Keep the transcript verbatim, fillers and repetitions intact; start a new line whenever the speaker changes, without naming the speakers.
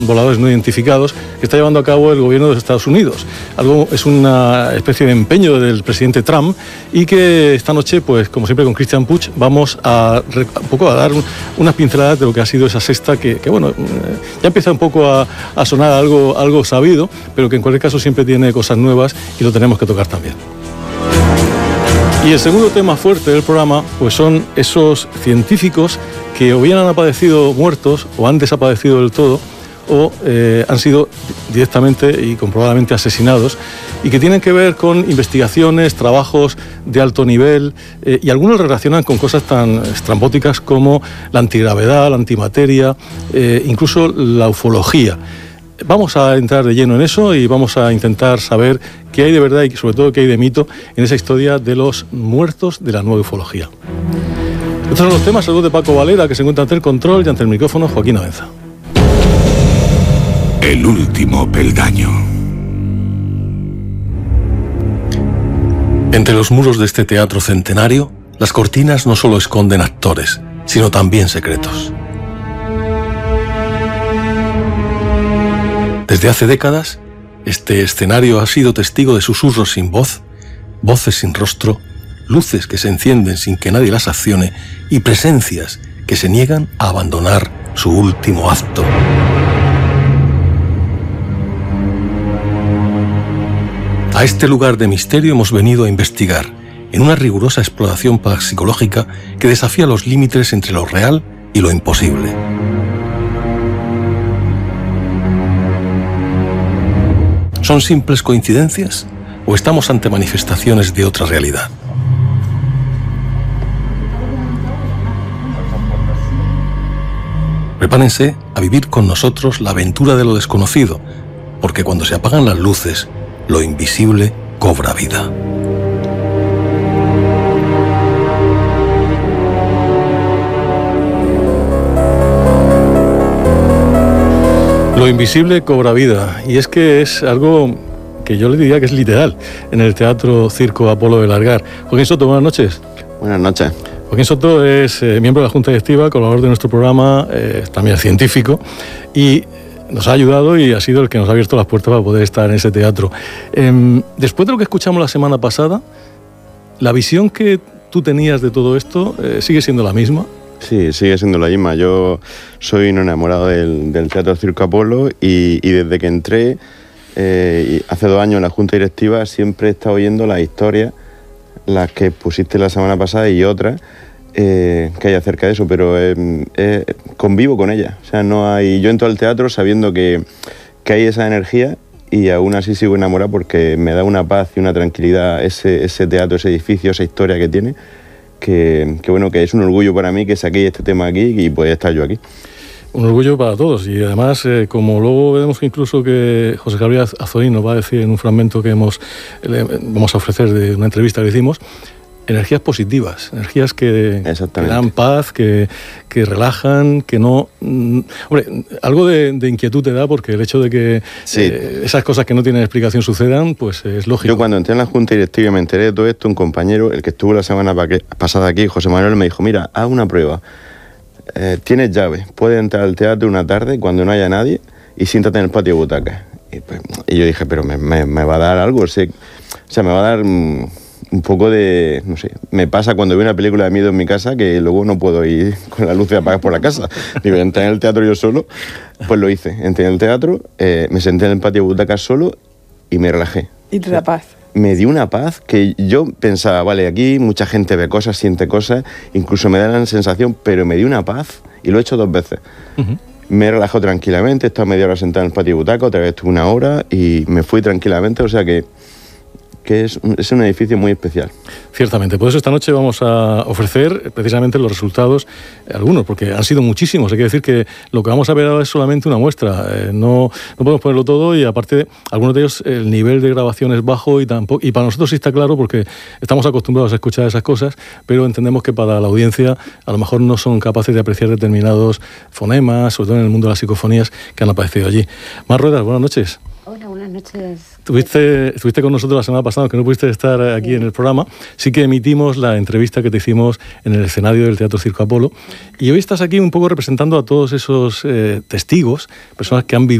voladores no identificados que está llevando a cabo el gobierno de los Estados Unidos. Algo es una especie de empeño del presidente Trump y que esta noche, pues como siempre con Christian Puig, vamos a un poco a dar un, unas pinceladas de lo que ha sido esa sexta que, que bueno, ya empieza un poco a, a sonar algo, algo sabido, pero que en cualquier caso siempre tiene cosas nuevas y lo tenemos que tocar también. Y el segundo tema fuerte del programa, pues son esos científicos que o bien han aparecido muertos o han desaparecido del todo, o eh, han sido directamente y comprobadamente asesinados y que tienen que ver con investigaciones, trabajos de alto nivel eh, y algunos relacionan con cosas tan estrambóticas como la antigravedad, la antimateria, eh, incluso la ufología. Vamos a entrar de lleno en eso y vamos a intentar saber qué hay de verdad y sobre todo qué hay de mito en esa historia de los muertos de la nueva ufología. Estos son los temas, saludos de Paco Valera, que se encuentra ante el control, y ante el micrófono Joaquín Avenza.
El último peldaño.
Entre los muros de este teatro centenario, las cortinas no solo esconden actores, sino también secretos. Desde hace décadas, este escenario ha sido testigo de susurros sin voz, voces sin rostro, luces que se encienden sin que nadie las accione y presencias que se niegan a abandonar su último acto. A este lugar de misterio hemos venido a investigar, en una rigurosa exploración parapsicológica que desafía los límites entre lo real y lo imposible. ¿Son simples coincidencias o estamos ante manifestaciones de otra realidad? Prepárense a vivir con nosotros la aventura de lo desconocido, porque cuando se apagan las luces, lo invisible cobra vida.
Lo invisible cobra vida, y es que es algo que yo le diría que es literal en el Teatro Circo Apolo de Largar. Joaquín Soto, buenas noches.
Buenas noches.
Joaquín Soto es eh, miembro de la Junta Directiva, colaborador de nuestro programa, eh, también científico, y nos ha ayudado y ha sido el que nos ha abierto las puertas para poder estar en ese teatro. Eh, después de lo que escuchamos la semana pasada, ¿la visión que tú tenías de todo esto eh, sigue siendo la misma?
Sí, sigue siendo la misma. Yo soy un enamorado del, del Teatro Circo Apolo y, y desde que entré eh, hace dos años en la Junta Directiva siempre he estado oyendo las historias, las que pusiste la semana pasada y otras eh, que hay acerca de eso, pero eh, eh, convivo con ellas. O sea, no hay. Yo entro al teatro sabiendo que, que hay esa energía y aún así sigo enamorado porque me da una paz y una tranquilidad ese, ese teatro, ese edificio, esa historia que tiene. Que, que bueno, que es un orgullo para mí que saqué este tema aquí y pueda estar yo aquí.
Un orgullo para todos y además, eh, como luego veremos que incluso que José Gabriel Azorín nos va a decir en un fragmento que hemos, le, vamos a ofrecer de una entrevista que hicimos, energías positivas, energías que, que dan paz, que, que relajan, que no... Mm, hombre, algo de, de inquietud te da porque el hecho de que sí. eh, esas cosas que no tienen explicación sucedan, pues es lógico.
Yo cuando entré en la Junta Directiva y me enteré de todo esto, un compañero, el que estuvo la semana pasada aquí, José Manuel, me dijo, mira, haz una prueba, eh, tienes llave, puedes entrar al teatro una tarde cuando no haya nadie y siéntate en el patio de butacas. Y, pues, y yo dije, pero me, me, me va a dar algo, o sea, o sea me va a dar... Mm, un poco de, no sé, me pasa cuando veo una película de miedo en mi casa que luego no puedo ir con la luz apagada por la casa. Digo, entré en el teatro yo solo, pues lo hice. Entré en el teatro, eh, me senté en el patio de butacas solo y me relajé.
Y te da paz.
Me dio una paz que yo pensaba, vale, aquí mucha gente ve cosas, siente cosas, incluso me da la sensación, pero me dio una paz y lo he hecho dos veces. Uh-huh. Me he relajado tranquilamente, he estado media hora sentado en el patio de butacas, otra vez estuve una hora y me fui tranquilamente, o sea que... que es un, es un edificio muy especial.
Ciertamente, por eso esta noche vamos a ofrecer precisamente los resultados, eh, algunos, porque han sido muchísimos. Hay que decir que lo que vamos a ver ahora es solamente una muestra, eh, no, no podemos ponerlo todo y aparte, algunos de ellos, el nivel de grabación es bajo y, tampoco, y para nosotros sí está claro porque estamos acostumbrados a escuchar esas cosas, pero entendemos que para la audiencia a lo mejor no son capaces de apreciar determinados fonemas, sobre todo en el mundo de las psicofonías que han aparecido allí. Mar Ruedas, buenas noches.
Hola, buenas noches.
Estuviste, estuviste con nosotros la semana pasada, que no pudiste estar aquí sí. en el programa. Sí que emitimos la entrevista que te hicimos en el escenario del Teatro Circo Apolo. Y hoy estás aquí un poco representando a todos esos eh, testigos, personas que han vivido